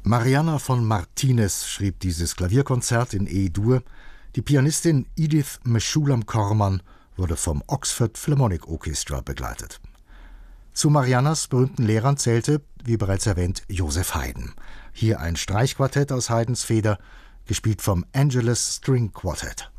Marianna von Martinez schrieb dieses Klavierkonzert in E-Dur. Die Pianistin Edith Meshulam-Korman wurde vom Oxford Philharmonic Orchestra begleitet. Zu Mariannas berühmten Lehrern zählte, wie bereits erwähnt, Joseph Haydn. Hier ein Streichquartett aus Haydns Feder, gespielt vom Angelus String Quartet.